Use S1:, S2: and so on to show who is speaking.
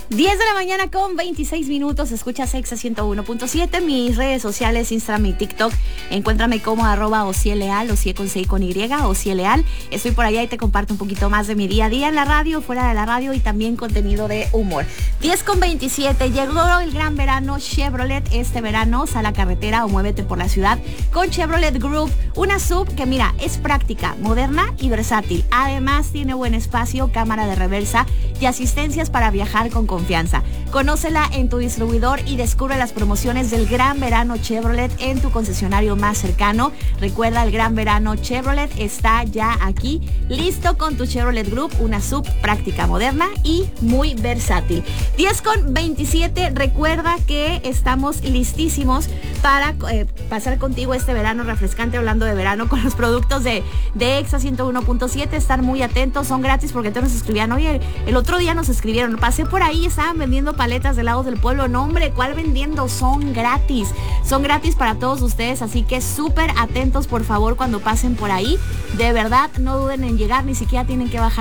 S1: 10 de la mañana con 26 minutos, escuchas Exa 101.7, mis redes sociales, Instagram y TikTok, encuéntrame como @ocieleal, Ocie con C y con Y, Ocieleal. Estoy por allá y te comparto un poquito más de mi día a día en la radio, fuera de la radio y también contenido de humor. 10 con 27, llegó el gran verano Chevrolet este verano, sal a carretera o muévete por la ciudad con Chevrolet Group, una sub que mira, es práctica, moderna y versátil. Además tiene buen espacio, cámara de reversa y asistencias para viajar con confianza. Conócela en tu distribuidor y descubre las promociones del Gran Verano Chevrolet en tu concesionario más cercano. Recuerda, el Gran Verano Chevrolet está ya aquí, listo con tu Chevrolet Group, una sub práctica, moderna y muy versátil. 10 con 27, recuerda que estamos listísimos para pasar contigo este verano refrescante, hablando de verano, con los productos de Exa 101.7. Estar muy atentos, son gratis porque todos nos escribían, oye, el otro día nos escribieron, pasé por ahí, estaban vendiendo paletas de helados del pueblo. No, hombre, ¿cuál vendiendo? Son gratis para todos ustedes, así que súper atentos, por favor, cuando pasen por ahí. De verdad, no duden en llegar, ni siquiera tienen que bajar